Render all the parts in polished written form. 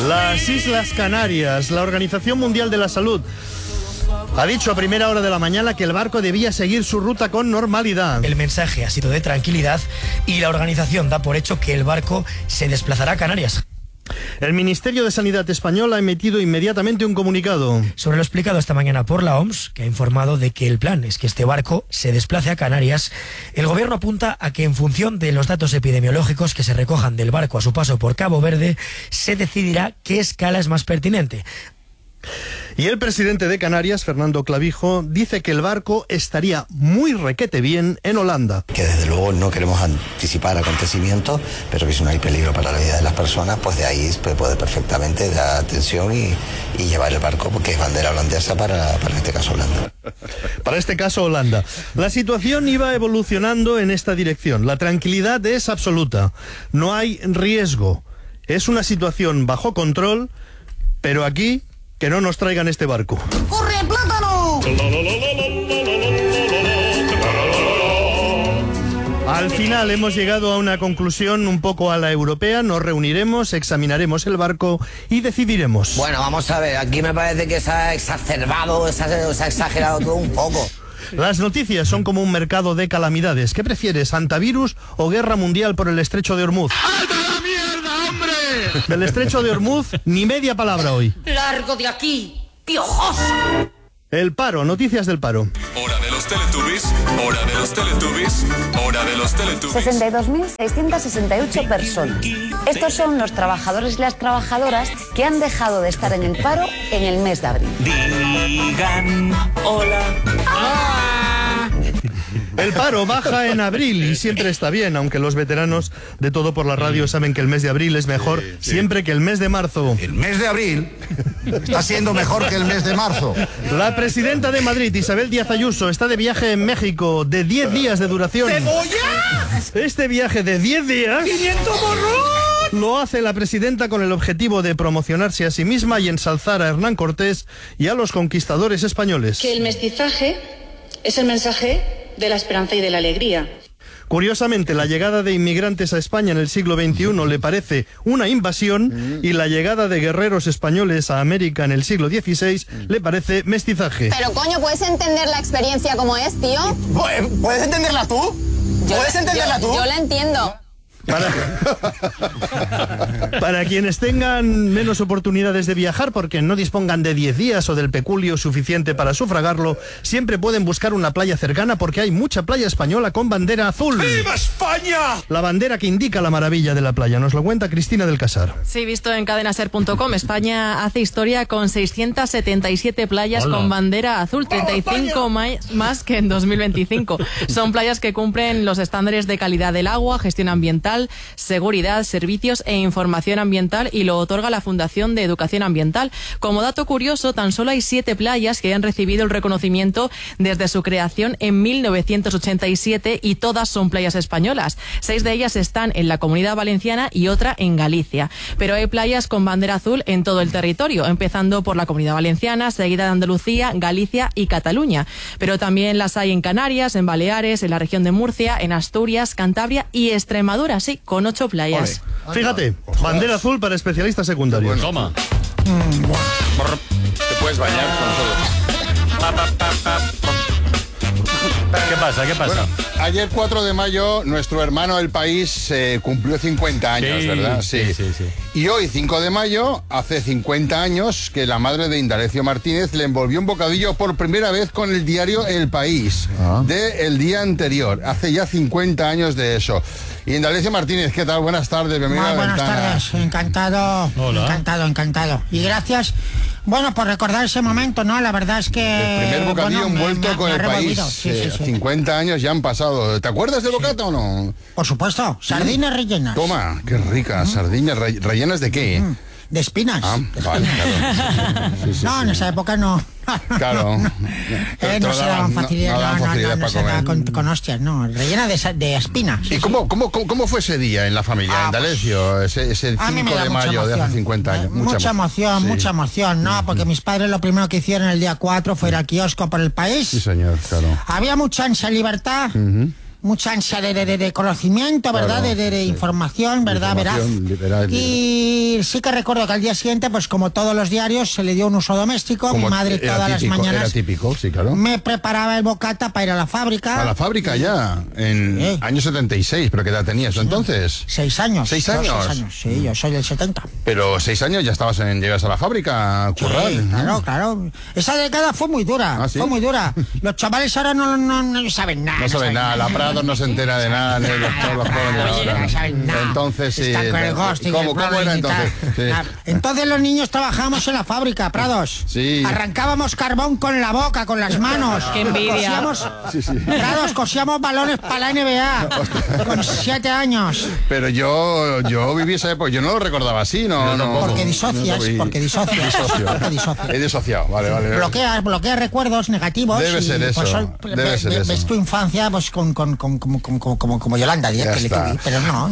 Las Islas Canarias, la Organización Mundial de la Salud ha dicho a primera hora de la mañana que el barco debía seguir su ruta con normalidad. El mensaje ha sido de tranquilidad y la organización da por hecho que el barco se desplazará a Canarias. El Ministerio de Sanidad español ha emitido inmediatamente un comunicado. Sobre lo explicado esta mañana por la OMS, que ha informado de que el plan es que este barco se desplace a Canarias, el gobierno apunta a que en función de los datos epidemiológicos que se recojan del barco a su paso por Cabo Verde, se decidirá qué escala es más pertinente. Y el presidente de Canarias, Fernando Clavijo, dice que el barco estaría muy requete bien en Holanda. Que desde luego no queremos anticipar acontecimientos, pero que si no hay peligro para la vida de las personas, pues de ahí puede perfectamente dar atención y llevar el barco, porque es bandera holandesa para este caso Holanda. Para este caso Holanda. La situación iba evolucionando en esta dirección. La tranquilidad es absoluta. No hay riesgo. Es una situación bajo control, pero aquí que no nos traigan este barco. ¡Corre, plátano! Al final hemos llegado a una conclusión un poco a la europea. Nos reuniremos, examinaremos el barco y decidiremos. Bueno, vamos a ver, aquí me parece que se ha exacerbado, se ha exagerado todo un poco. Las noticias son como un mercado de calamidades. ¿Qué prefieres, antivirus o guerra mundial por el estrecho de Hormuz? ¡Alta la mierda, hombre! Del estrecho de Hormuz, ni media palabra hoy. ¡Largo de aquí, piojoso! El paro, noticias del paro. Hora de los Teletubbies, hora de los Teletubbies, hora de los Teletubbies. 62.668 personas. Estos son los trabajadores y las trabajadoras que han dejado de estar en el paro en el mes de abril. Digan hola. El paro baja en abril y siempre está bien, aunque los veteranos de Todo por la Radio saben que el mes de abril es mejor siempre que el mes de marzo. El mes de abril está siendo mejor que el mes de marzo. La presidenta de Madrid, Isabel Díaz Ayuso, está de viaje en México de 10 días de duración. ¡Cebolla! Este viaje de 10 días... ¡500 borrón! Lo hace la presidenta con el objetivo de promocionarse a sí misma y ensalzar a Hernán Cortés y a los conquistadores españoles. Que el mestizaje es el mensaje de la esperanza y de la alegría. Curiosamente, la llegada de inmigrantes a España en el siglo XXI le parece una invasión y la llegada de guerreros españoles a América en el siglo XVI le parece mestizaje. Pero coño, ¿puedes entender la experiencia como es, tío? ¿Puedes entenderla tú? ¿Puedes entenderla tú? Yo la entiendo. Para quienes tengan menos oportunidades de viajar porque no dispongan de 10 días o del peculio suficiente para sufragarlo, siempre pueden buscar una playa cercana porque hay mucha playa española con bandera azul. ¡Viva España! La bandera que indica la maravilla de la playa. Nos lo cuenta Cristina del Casar. Sí, visto en cadenaser.com, España hace historia con 677 playas con bandera azul, 35 más que en 2025. Son playas que cumplen los estándares de calidad del agua, gestión ambiental, seguridad, servicios e información ambiental y lo otorga la Fundación de Educación Ambiental. Como dato curioso, tan solo hay 7 playas que han recibido el reconocimiento desde su creación en 1987 y todas son playas españolas. 6 de ellas están en la Comunidad Valenciana y otra en Galicia. Pero hay playas con bandera azul en todo el territorio, empezando por la Comunidad Valenciana, seguida de Andalucía, Galicia y Cataluña. Pero también las hay en Canarias, en Baleares, en la región de Murcia, en Asturias, Cantabria y Extremadura. Sí, con 8 playas. Fíjate, bandera azul para especialistas secundarios. Bueno, toma. Te puedes bañar con todo. ¿Qué pasa? Bueno, ayer 4 de mayo nuestro hermano El País cumplió 50 años, Sí, ¿verdad? sí. Y hoy, 5 de mayo, hace 50 años que la madre de Indalecio Martínez le envolvió un bocadillo por primera vez con el diario El País del día anterior. Hace ya 50 años de eso. Indalecio Martínez, ¿qué tal? Buenas tardes, bienvenido a la Buenas Ventana. tardes, encantado. Hola. Encantado. Y gracias, bueno, por recordar ese momento, ¿no? La verdad es que... El primer bocadillo bueno, envuelto con me El ha País. revolvido. Sí. 50 años ya han pasado. ¿Te acuerdas del bocata o no? Por supuesto, sardinas rellenas. Toma, qué rica, sardinas rellenas de qué. De espinas. Ah, vale, claro. Sí, No, en esa época no. Claro. No se daban facilidad, no se daba con hostias, no. Rellena de espinas. ¿Y cómo fue ese día en la familia, Indalecio? Ese 5 de mayo de hace 50 años. Mucha emoción, ¿no? Porque mis padres lo primero que hicieron el día 4 fue ir al kiosco por El País. Sí, señor, claro. Había mucha ansia de libertad. mucha ansia de conocimiento, ¿verdad? Claro, de información, ¿verdad? Veraz. Liberal. Y sí que recuerdo que al día siguiente, pues como todos los diarios, se le dio un uso doméstico. Mi madre todas las mañanas era típico, sí, claro. me preparaba el bocata para ir a la fábrica. A la fábrica ya, en año 76, pero ¿qué edad tenías tú entonces? 6 años. 6 años. 6 años, sí, yo soy del 70. Pero 6 años ya llegas a la fábrica a currar. Sí, claro. Esa década fue muy dura, ¿Ah, sí? fue muy dura. Los chavales ahora no saben nada. No saben nada, la Prado no se entera de nada, ni los jóvenes ahora. No saben nada. Entonces sí. Están con el ghosting, ¿Cómo era entonces? Sí. Entonces los niños trabajábamos en la fábrica, Prados. Sí. Arrancábamos carbón con la boca, con las manos. ¡Qué envidia! Prados, cosíamos balones para la NBA con 7 años. Pero yo viví esa época, yo no lo recordaba así, no. Porque disocias. He disociado, vale. Bloqueas recuerdos negativos. Debe ser eso. Pues, ves tu infancia pues como Yolanda Díaz, que le tuve, pero no.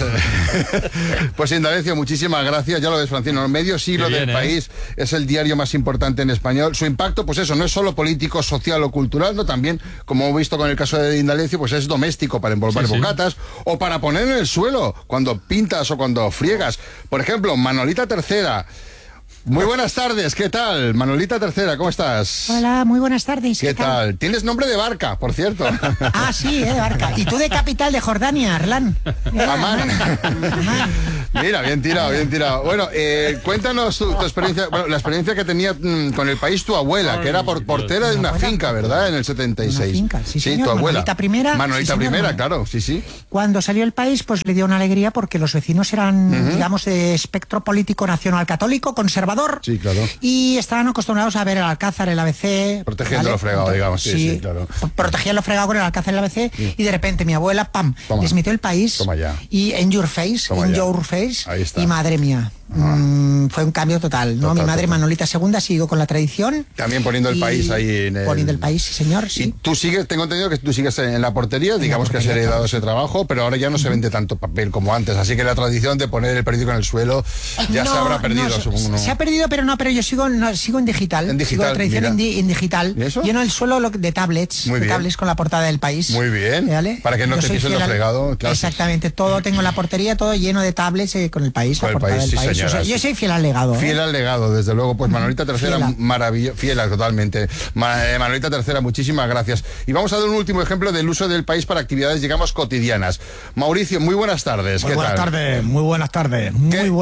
Pues Indalecio, muchísimas gracias. Ya lo ves, Francino, medio siglo del país, es el diario más importante en español. Su impacto, pues eso, no es solo político, social o cultural, no, también, como hemos visto con el caso de Indalecio, pues es doméstico para envolver bocatas o para poner en el suelo cuando pintas o cuando friegas. Por ejemplo, Manolita Tercera. Muy buenas tardes, ¿qué tal? Manolita Tercera, ¿cómo estás? Hola, muy buenas tardes. ¿Qué tal? Tienes nombre de barca, por cierto. Ah, sí, de barca. ¿Y tú de capital de Jordania, Arlan? Amán. Mira, bien tirado. Bueno, cuéntanos tu experiencia, la experiencia que tenía con el país tu abuela, que era portera de una finca, ¿verdad? En el 76. Una finca, sí, señor. Tu abuela. Manolita primera. Manolita primera, claro, sí. Cuando salió el país, pues le dio una alegría porque los vecinos eran, digamos, de espectro político nacional católico, conservador. Sí, claro. Y estaban acostumbrados a ver el Alcázar, el ABC. Protegiendo lo fregado, digamos. Sí, claro. Protegían lo fregado con el Alcázar, el ABC. Sí. Y de repente mi abuela, les metió el país. Toma ya. Y en Your Face, Ahí está. Y madre mía. Fue un cambio total, ¿no? Mi madre Manolita II siguió con la tradición. También poniendo el país ahí en el... Poniendo el país, sí, señor, sí. Y tú sigues, tengo entendido que tú sigues en la portería, digamos que has heredado ese trabajo, pero ahora ya no se vende tanto papel como antes, así que la tradición de poner el periódico en el suelo ya se habrá perdido, supongo. Se ha perdido, pero yo sigo en digital. En digital, sigo la tradición en digital. ¿Y eso? Lleno el suelo de tablets, tablets con la portada del país. Muy bien. ¿Vale? Para que no te pisen lo fregado. Claro. Exactamente, todo tengo en la portería, todo lleno de tablets con el país, con la el portada país, del sí, país. señora, O sea, yo soy fiel al legado. Fiel al legado, desde luego. Pues Manolita III, maravillosa. Fiel totalmente. Manolita III, muchísimas gracias. Y vamos a dar un último ejemplo del uso del país para actividades, digamos, cotidianas. Mauricio, muy buenas tardes. Muy buenas tardes. Muy buenas tardes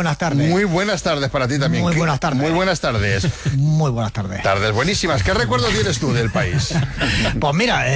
para ti también. Muy buenas tardes. Muy buenas tardes. Muy buenas tardes. Tardes buenísimas. ¿Qué recuerdos tienes tú del país? Pues mira,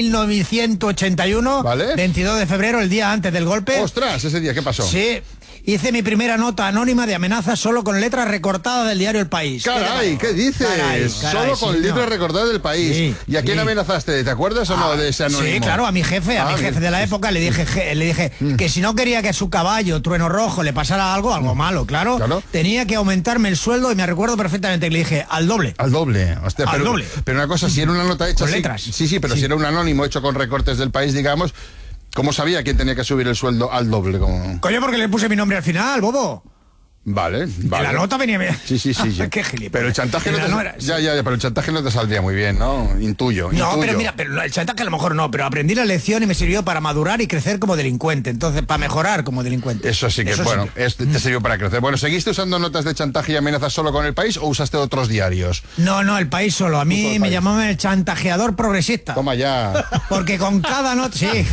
1981, ¿vale? 22 de febrero, el día antes del golpe. ¡Ostras! Ese día, ¿qué pasó? Sí. Hice mi primera nota anónima de amenaza solo con letras recortadas del diario El País. ¡Caray! ¿Qué dices? Caray, solo con letras recortadas del país. Sí, ¿Y a quién amenazaste? ¿Te acuerdas o no de ese anónimo? Sí, claro, a mi jefe, mi jefe de la época le dije que si no quería que a su caballo, Trueno Rojo, le pasara algo malo, claro, tenía que aumentarme el sueldo y me recuerdo perfectamente que le dije al doble. Al doble. Hostia, al doble. Pero una cosa, si era una nota hecha con así, letras. Sí, pero si era un anónimo hecho con recortes del país, digamos, ¿cómo sabía quién tenía que subir el sueldo al doble? Coño, porque le puse mi nombre al final, bobo. Vale. La nota venía bien. Sí. Qué gilipollas. Pero el chantaje pero el chantaje no te saldría muy bien, ¿no? Intuyo. Pero mira, el chantaje a lo mejor no, pero aprendí la lección y me sirvió para madurar y crecer como delincuente. Entonces, para mejorar como delincuente. Eso sí que, te sirvió para crecer. Bueno, ¿seguiste usando notas de chantaje y amenazas solo con El País o usaste otros diarios? No, El País solo. A mí me llamaban el chantajeador progresista. Toma ya. Porque con cada nota... Sí.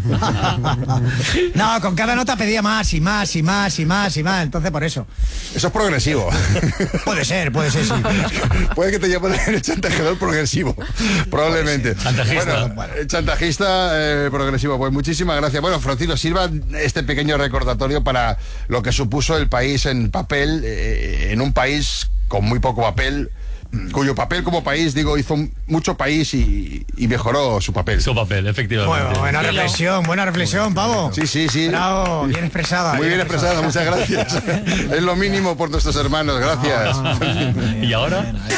No, con cada nota pedía más y más. Entonces, por eso. Eso es progresivo. Puede ser, sí. Puede que te llamen el chantajeador progresivo. Probablemente. Chantajista. Bueno, chantajista progresivo. Pues muchísimas gracias. Bueno, Francino, sirva este pequeño recordatorio para lo que supuso el país en papel, en un país con muy poco papel, cuyo papel como país, hizo mucho país y mejoró su papel. Su papel, efectivamente. Bueno, buena reflexión, Pavo. Sí. Bravo, bien expresada. Muy bien expresada, muchas gracias. Es lo mínimo por nuestros hermanos, gracias. ¿Y ahora?